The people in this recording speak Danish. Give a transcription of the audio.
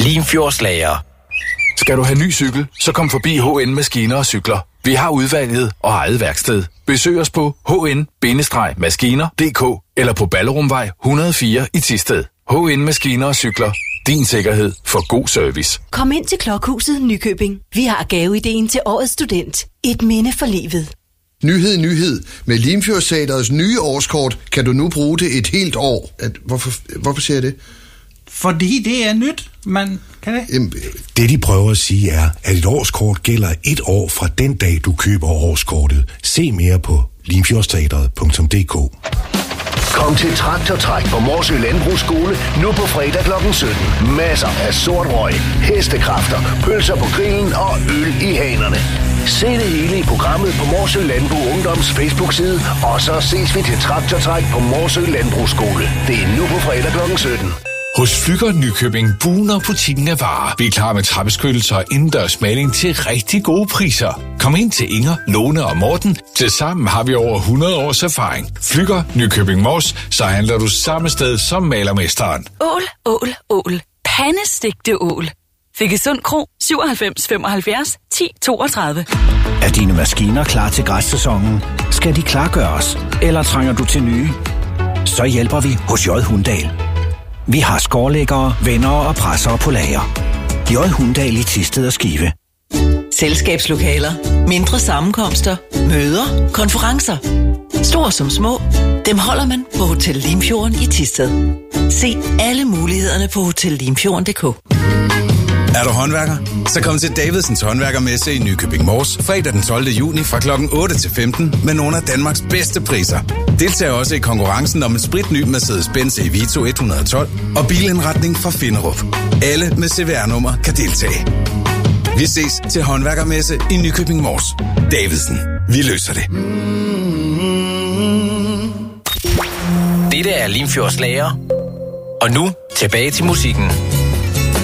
Limfjordslager. Skal du have ny cykel, så kom forbi HN Maskiner og Cykler. Vi har udvalget og eget værksted. Besøg os på hn-maskiner.dk eller på Ballerumvej 104 i Thisted. HN Maskiner og Cykler. Din sikkerhed for god service. Kom ind til Klokhuset Nykøbing. Vi har gaveideen til årets student. Et minde for livet. Nyhed. Med Limfjordsteatrets nye årskort kan du nu bruge det et helt år. Hvorfor siger jeg det? Fordi det er nyt, man kan det. Jamen, det de prøver at sige er, at et årskort gælder et år fra den dag, du køber årskortet. Se mere på limfjordsteatret.dk. Kom til Traktortræk på Morsø Landbrugsskole nu på fredag kl. 17. Masser af sort røg, hestekræfter, pølser på grillen og øl i hanerne. Se det hele i programmet på Morsø Landbrug Ungdoms Facebook-side, og så ses vi til Traktortræk på Morsø Landbrugsskole. Det er nu på fredag kl. 17. Hos Flügger Nykøbing buner butikken af varer. Vi er klar med trappeskyttelser og indendørs maling til rigtig gode priser. Kom ind til Inger, Lone og Morten. Tilsammen har vi over 100 års erfaring. Flügger Nykøbing Mors, så handler du samme sted som malermesteren. Ål. Pandestegte ål. Fikkesund Kro 97 75 10 32. Er dine maskiner klar til græssæsonen? Skal de klargøres? Eller trænger du til nye? Så hjælper vi hos J. Hundahl. Vi har skårlæggere, vendere og pressere på lager. J. Hundahl i Thisted og Skive. Selskabslokaler, mindre sammenkomster, møder, konferencer. Stor som små, dem holder man på Hotel Limfjorden i Thisted. Se alle mulighederne på hotellimfjorden.dk. Er du håndværker? Så kom til Davidsens håndværkermesse i Nykøbing Mors fredag den 12. juni fra kl. 8 til 15 med nogle af Danmarks bedste priser. Deltag også i konkurrencen om en spritny Mercedes-Benz Evito 112 og bilindretning fra Finderup. Alle med CVR-nummer kan deltage. Vi ses til håndværkermesse i Nykøbing Mors. Davidsen. Vi løser det. Dette er Limfjordslager. Og nu tilbage til musikken.